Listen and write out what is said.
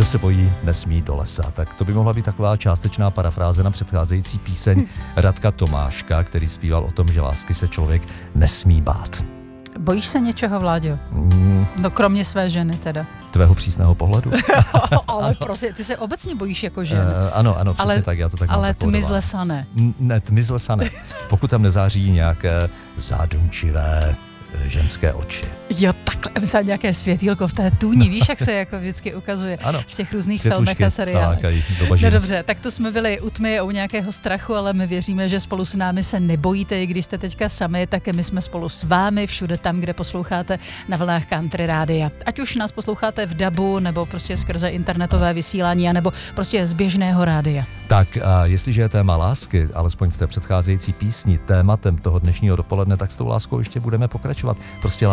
Kdo se bojí, nesmí do lesa. Tak to by mohla být taková částečná parafráze na předcházející píseň Radka Tomáška, který zpíval o tom, že lásky se člověk nesmí bát. Bojíš se něčeho, Vláďo? No kromě své ženy teda. Tvého přísného pohledu? Ale prosím, ty se obecně bojíš jako žena. Ano, přesně tak, já to tak mám Ale zakódované. tmy z lesa ne. Ne, tmy z lesa ne. Pokud tam nezáří nějaké zádumčivé ženské oči. Jo, takhle, myslím, nějaké světýlko v té tůni, víš, jak se jako vždycky ukazuje v těch různých filmech a seriálech. No dobře, tak to jsme byli u tmy a u nějakého strachu, ale my věříme, že spolu s námi se nebojíte, i když jste teďka sami, tak my jsme spolu s vámi všude tam, kde posloucháte na vlnách Country Rádia. Ať už nás posloucháte v DABu, nebo prostě skrze internetové vysílání, nebo prostě z běžného rádia. Tak a jestliže je téma lásky, alespoň v té předcházející písni, tématem toho dnešního dopoledne, tak s tou láskou ještě budeme pokračovat. Prostě